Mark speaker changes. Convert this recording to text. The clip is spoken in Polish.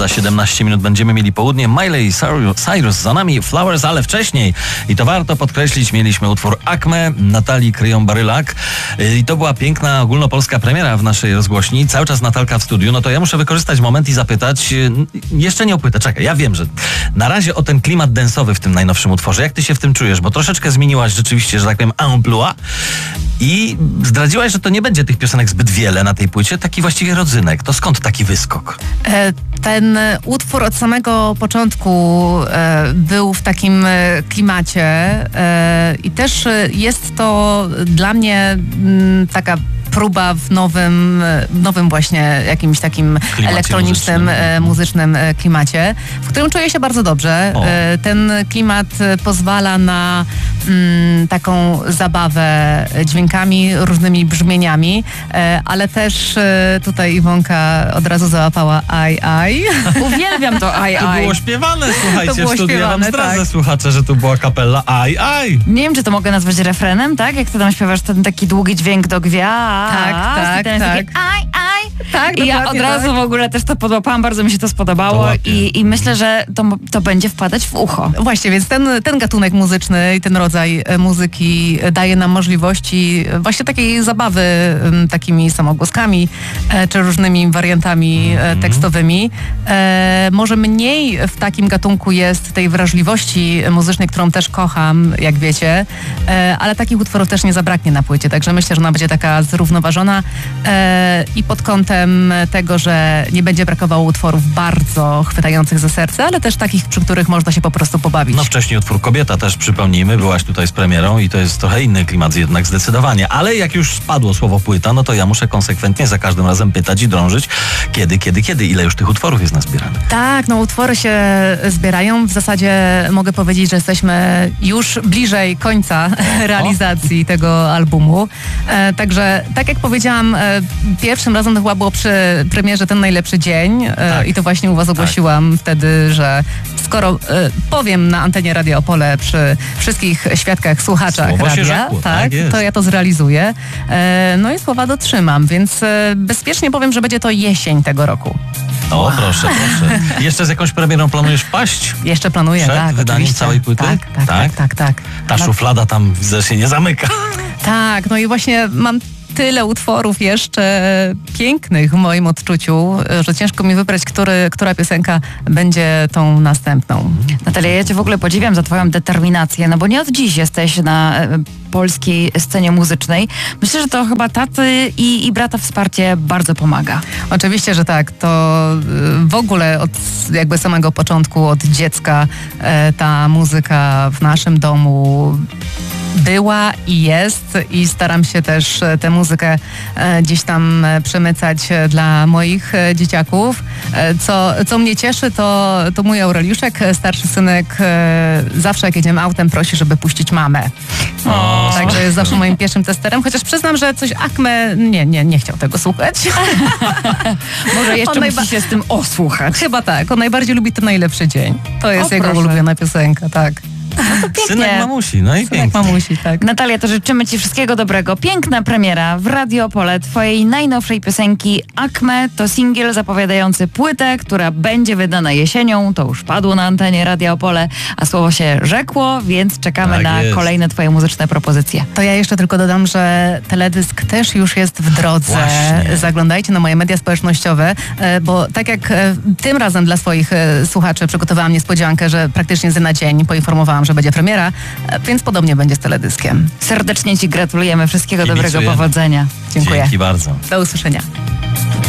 Speaker 1: Za 17 minut będziemy mieli południe. Miley Cyrus za nami, Flowers, ale wcześniej. I to warto podkreślić, mieliśmy utwór Acme Natalii Kryją-Barylak. I to była piękna ogólnopolska premiera w naszej rozgłośni. Cały czas Natalka w studiu. No to ja muszę wykorzystać moment i zapytać, jeszcze nie opytę, czekaj, ja wiem, że na razie o ten klimat dance'owy w tym najnowszym utworze. Jak ty się w tym czujesz? Bo troszeczkę zmieniłaś rzeczywiście, że tak powiem, amplua i zdradziłaś, że to nie będzie tych piosenek zbyt wiele na tej płycie, taki właściwie rodzynek. To skąd taki wyskok?
Speaker 2: Ten utwór od samego początku był w takim klimacie i też jest to dla mnie taka próba w nowym właśnie jakimś takim
Speaker 1: klimacie
Speaker 2: elektronicznym, muzycznym klimacie, w którym czuję się bardzo dobrze. Ten klimat pozwala na taką zabawę dźwiękami, różnymi brzmieniami, ale też tutaj Iwonka od razu załapała aj.
Speaker 3: Uwielbiam to aj.
Speaker 1: To było śpiewane, słuchajcie,
Speaker 2: To było
Speaker 1: w studiu. Ja wam
Speaker 2: śpiewane,
Speaker 1: zdradzę,
Speaker 2: tak.
Speaker 1: słuchacze, że tu była kapella aj.
Speaker 3: Nie wiem, czy to mogę nazwać refrenem, tak? Jak ty tam śpiewasz ten taki długi dźwięk do gwiazd.
Speaker 2: Tak,
Speaker 3: i ten jest taki aj.
Speaker 2: Tak,
Speaker 3: I ja od
Speaker 2: dokładnie
Speaker 3: razu
Speaker 2: tak.
Speaker 3: w ogóle też to podłapałam, bardzo mi się to spodobało i myślę, że to będzie wpadać w ucho.
Speaker 2: Właśnie, więc ten gatunek muzyczny i ten rodzaj muzyki daje nam możliwości właśnie takiej zabawy takimi samogłoskami czy różnymi wariantami tekstowymi. Może mniej w takim gatunku jest tej wrażliwości muzycznej, którą też kocham, jak wiecie, ale takich utworów też nie zabraknie na płycie, także myślę, że ona będzie taka zrównoważona i pod kątem tego, że nie będzie brakowało utworów bardzo chwytających za serce, ale też takich, przy których można się po prostu pobawić.
Speaker 1: No wcześniej utwór Kobieta też, przypomnijmy, byłaś tutaj z premierą i to jest trochę inny klimat jednak zdecydowanie, ale jak już spadło słowo płyta, no to ja muszę konsekwentnie za każdym razem pytać i drążyć, kiedy, ile już tych utworów jest nazbieranych.
Speaker 2: Tak, no utwory się zbierają. W zasadzie mogę powiedzieć, że jesteśmy już bliżej końca realizacji tego albumu. Także, tak jak powiedziałam, pierwszym razem to chyba było przy premierze Ten Najlepszy Dzień i to właśnie u was ogłosiłam wtedy, że skoro powiem na antenie Radia Opole przy wszystkich świadkach, słuchaczach
Speaker 1: Słowo się
Speaker 2: radia,
Speaker 1: rzekło, tak jest.
Speaker 2: to ja to zrealizuję. No i słowa dotrzymam, więc bezpiecznie powiem, że będzie to jesień tego roku.
Speaker 1: O, proszę. Jeszcze z jakąś premierą planujesz wpaść?
Speaker 2: Jeszcze planuję,
Speaker 1: Przed
Speaker 2: tak.
Speaker 1: wydaniem
Speaker 2: oczywiście.
Speaker 1: całej płyty?
Speaker 2: Tak.
Speaker 1: Ta szuflada tam, widzę, się nie zamyka.
Speaker 2: Tak, no i właśnie mam tyle utworów jeszcze pięknych w moim odczuciu, że ciężko mi wybrać, która piosenka będzie tą następną.
Speaker 3: Natalia, ja cię w ogóle podziwiam za twoją determinację, no bo nie od dziś jesteś na polskiej scenie muzycznej. Myślę, że to chyba taty i brata wsparcie bardzo pomaga.
Speaker 2: Oczywiście, że tak. To w ogóle od jakby samego początku, od dziecka ta muzyka w naszym domu była i jest i staram się też tę muzykę gdzieś tam przemycać dla moich dzieciaków. Co mnie cieszy, to mój Aureliuszek, starszy synek, zawsze jak jedziemy autem prosi, żeby puścić mamę. Także jest zawsze moim pierwszym testerem, chociaż przyznam, że coś Acme nie chciał tego słuchać.
Speaker 3: Może jeszcze musi się z tym osłuchać.
Speaker 2: Chyba tak. On najbardziej lubi Ten Najlepszy Dzień. To jest jego ulubiona piosenka, tak.
Speaker 1: Synek mamusi, no i
Speaker 2: Synek
Speaker 1: pięknie.
Speaker 2: mamusi, tak.
Speaker 3: Natalia, to życzymy ci wszystkiego dobrego. Piękna premiera w Radio Opole twojej najnowszej piosenki Acme. To singiel zapowiadający płytę, która będzie wydana jesienią. To już padło na antenie Radia Opole, a słowo się rzekło, więc czekamy
Speaker 1: Tak
Speaker 3: na
Speaker 1: jest.
Speaker 3: kolejne twoje muzyczne propozycje.
Speaker 2: To ja jeszcze tylko dodam, że teledysk też już jest w drodze.
Speaker 1: Właśnie.
Speaker 2: Zaglądajcie na moje media społecznościowe, bo tak jak tym razem dla swoich słuchaczy przygotowałam niespodziankę, że praktycznie na dzień poinformowałam, że będzie premiera, więc podobnie będzie z teledyskiem.
Speaker 3: Serdecznie ci gratulujemy. Wszystkiego
Speaker 1: Kibicujemy.
Speaker 3: dobrego, powodzenia.
Speaker 2: Dziękuję.
Speaker 1: Dzięki bardzo.
Speaker 2: Do usłyszenia.